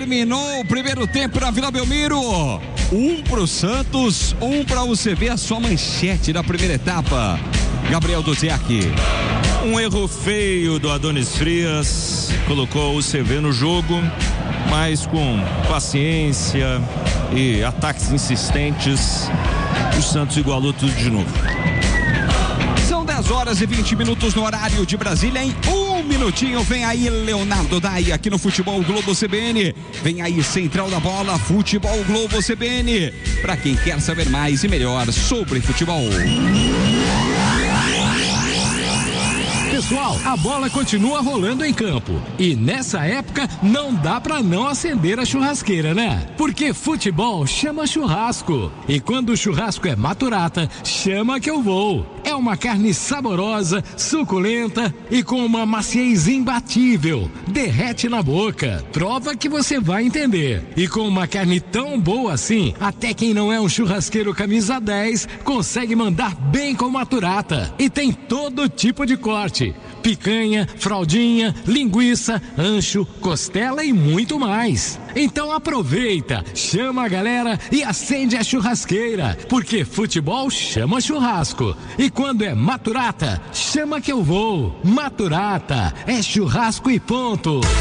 Terminou o primeiro tempo na Vila Belmiro. 1 pro Santos, 1 pra UCB, a sua manchete da primeira etapa. Gabriel Duziak. Um erro feio do Adonis Frias, colocou o UCB no jogo, mas com paciência e ataques insistentes, o Santos igualou tudo de novo. São 10 horas e 20 minutos no horário de Brasília. Em 1 minutinho vem aí Leonardo Dai aqui no Futebol Globo CBN. Vem aí Central da Bola, Futebol Globo CBN, para quem quer saber mais e melhor sobre futebol. Pessoal, a bola continua rolando em campo e nessa época não dá pra não acender a churrasqueira, né? Porque futebol chama churrasco e quando o churrasco é Maturata, chama que eu vou. É uma carne saborosa, suculenta e com uma maciez imbatível. Derrete na boca. Prova que você vai entender. E com uma carne tão boa assim, até quem não é um churrasqueiro camisa 10 consegue mandar bem com Maturata. E tem todo tipo de corte. Picanha, fraldinha, linguiça, ancho, costela e muito mais. Então aproveita, chama a galera e acende a churrasqueira, porque futebol chama churrasco. E quando é Maturata, chama que eu vou. Maturata é churrasco e ponto.